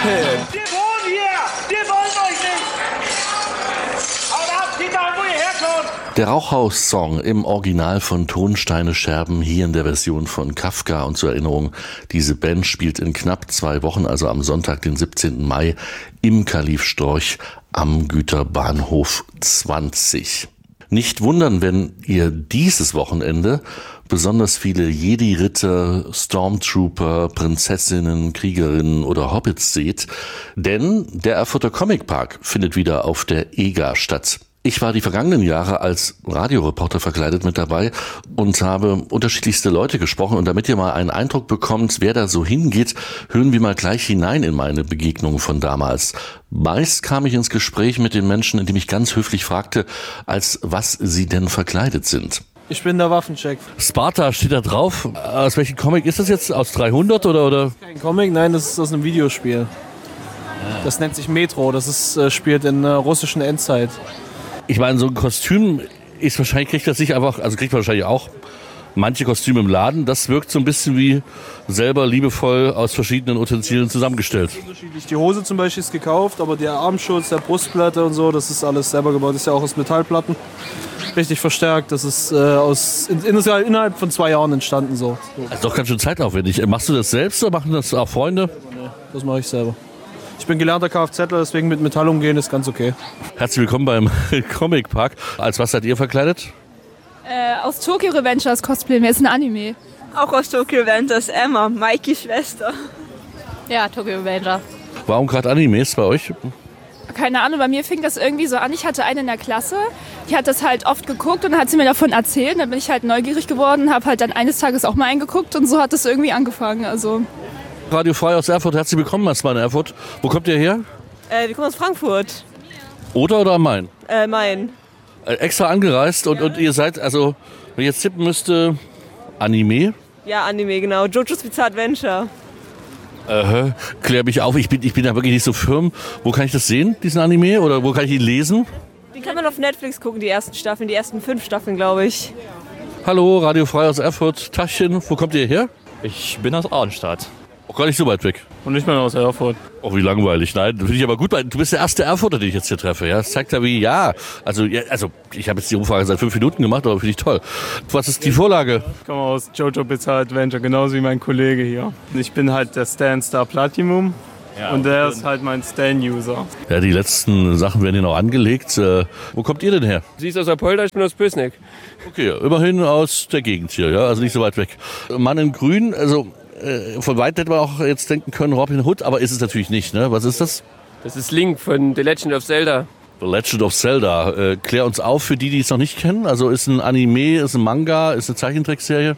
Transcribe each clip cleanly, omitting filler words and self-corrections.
Die wohnen hier! Die wollen euch nicht! Haut ab! Geht da, wo ihr herkommt! Der Rauchhaus-Song im Original von Tonsteine Scherben, hier in der Version von Kafka. Und zur Erinnerung, diese Band spielt in knapp 2 Wochen, also am Sonntag, den 17. Mai, im Kalif Storch am Güterbahnhof 20. Nicht wundern, wenn ihr dieses Wochenende besonders viele Jedi-Ritter, Stormtrooper, Prinzessinnen, Kriegerinnen oder Hobbits seht, denn der Erfurter Comic Park findet wieder auf der EGA statt. Ich war die vergangenen Jahre als Radioreporter verkleidet mit dabei und habe unterschiedlichste Leute gesprochen. Und damit ihr mal einen Eindruck bekommt, wer da so hingeht, hören wir mal gleich hinein in meine Begegnung von damals. Meist kam ich ins Gespräch mit den Menschen, indem ich ganz höflich fragte, als was sie denn verkleidet sind. Ich bin der Waffencheck. Sparta steht da drauf. Aus welchem Comic ist das jetzt? Aus 300 oder? Kein Comic, nein, das ist aus einem Videospiel. Das nennt sich Metro, spielt in der russischen Endzeit. Ich meine, so ein Kostüm ist wahrscheinlich, kriegt man wahrscheinlich auch manche Kostüme im Laden. Das wirkt so ein bisschen wie selber liebevoll aus verschiedenen Utensilien zusammengestellt. Unterschiedlich. Die Hose zum Beispiel ist gekauft, aber der Armschutz, der Brustplatte und so, das ist alles selber gebaut. Das ist ja auch aus Metallplatten. Richtig verstärkt. Das ist innerhalb von 2 Jahren entstanden. So. Das ist doch ganz schön zeitaufwendig. Machst du das selbst oder machen das auch Freunde? Nee, das mache ich selber. Ich bin gelernter Kfzler, deswegen mit Metall umgehen ist ganz okay. Herzlich willkommen beim Comic Park. Als was seid ihr verkleidet? Aus Tokyo Revengers Cosplay, mir ist ein Anime. Auch aus Tokyo Revengers, Emma, Maikis Schwester. Ja, Tokyo Revenger. Warum gerade Animes bei euch? Keine Ahnung, bei mir fing das irgendwie so an. Ich hatte eine in der Klasse, die hat das halt oft geguckt und hat sie mir davon erzählt. Dann bin ich halt neugierig geworden, habe halt dann eines Tages auch mal eingeguckt und so hat das irgendwie angefangen. Also Radio Frei aus Erfurt, herzlich willkommen erstmal in Erfurt. Wo kommt ihr her? Wir kommen aus Frankfurt. Oder am Main? Main. Extra angereist und ihr seid, also wenn ich jetzt tippen müsste, Anime? Ja, Anime, genau. JoJo's Bizarre Adventure. Klär mich auf, ich bin da wirklich nicht so firm. Wo kann ich das sehen, diesen Anime? Oder wo kann ich ihn lesen? Den kann man auf Netflix gucken, die ersten Staffeln, die ersten 5 Staffeln, glaube ich. Hallo, Radio Frei aus Erfurt, Tachchen, wo kommt ihr her? Ich bin aus Arnstadt. Auch gar nicht so weit weg. Und nicht mal aus Erfurt. Oh, wie langweilig. Nein, finde ich aber gut. Du bist der erste Erfurter, den ich jetzt hier treffe. Ja? Das zeigt ja wie, Also ich habe jetzt die Umfrage seit 5 Minuten gemacht, aber finde ich toll. Was ist die Vorlage? Ich komme aus JoJo's Bizarre Adventure, genauso wie mein Kollege hier. Ich bin halt der Stan Star Platinum. Ja, und der ist halt mein Stan-User. Ja, die letzten Sachen werden hier noch angelegt. Wo kommt ihr denn her? Sie ist aus Apolda, ich bin aus Pößneck. Okay, immerhin aus der Gegend hier, ja, also nicht so weit weg. Mann in Grün, also von weit hätte man auch jetzt denken können Robin Hood, aber ist es natürlich nicht, ne? Was ist das? Das ist Link von The Legend of Zelda. The Legend of Zelda. Klär uns auf für die es noch nicht kennen. Also ist ein Anime, ist ein Manga, ist eine Zeichentrickserie?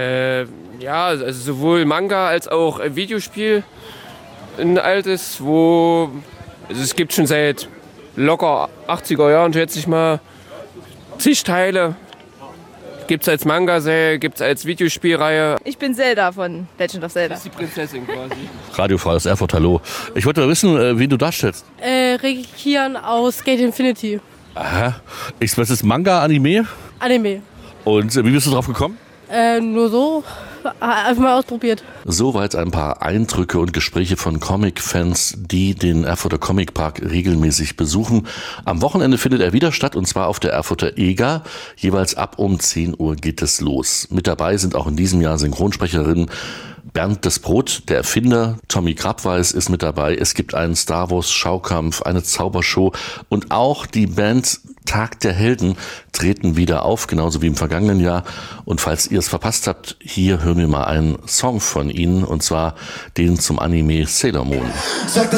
Ja, also sowohl Manga als auch ein Videospiel. Ein altes, also es gibt schon seit locker 80er Jahren, schätze ich mal, zig Teile. Gibt es als Manga-Serie, gibt es als Videospielreihe. Ich bin Zelda von Legend of Zelda. Das ist die Prinzessin quasi. Radio Frei aus Erfurt, hallo. Ich wollte mal wissen, wen du darstellst. Regikian aus Gate Infinity. Aha. Was ist Manga, Anime? Anime. Und wie bist du drauf gekommen? Nur so. Einfach mal ausprobiert. Soweit ein paar Eindrücke und Gespräche von Comic-Fans, die den Erfurter Comic Park regelmäßig besuchen. Am Wochenende findet er wieder statt, und zwar auf der Erfurter EGA. Jeweils ab um 10 Uhr geht es los. Mit dabei sind auch in diesem Jahr Synchronsprecherinnen Bernd des Brot, der Erfinder, Tommy Krabweis ist mit dabei. Es gibt einen Star Wars Schaukampf, eine Zaubershow und auch die Band Tag der Helden treten wieder auf, genauso wie im vergangenen Jahr. Und falls ihr es verpasst habt, hier hören wir mal einen Song von ihnen, und zwar den zum Anime Sailor Moon. Sag das